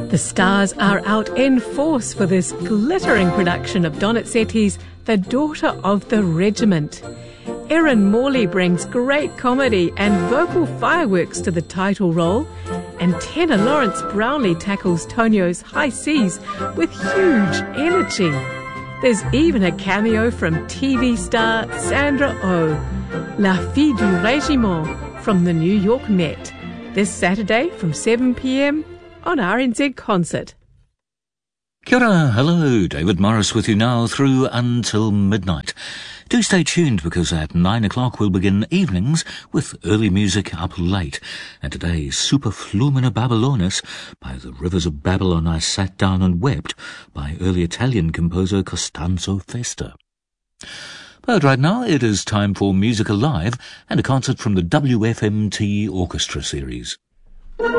The stars are out in force for this glittering production of Donizetti's The Daughter of the Regiment. Erin Morley brings great comedy and vocal fireworks to the title role, and tenor Lawrence Brownlee tackles Tonio's high seas with huge energy. There's even a cameo from TV star Sandra Oh, La Fille du Régiment from the New York Met, this Saturday from 7 p.m. on RNZ Concert. Kia ora, hello, David Morris with you now through until midnight. Do stay tuned because at 9 o'clock we'll begin evenings with early music up late. And today, Super Flumina Babylonis by the Rivers of Babylon I Sat Down and Wept by early Italian composer Costanzo Festa. But right now it is time for Music Alive and a concert from the WFMT Orchestra series.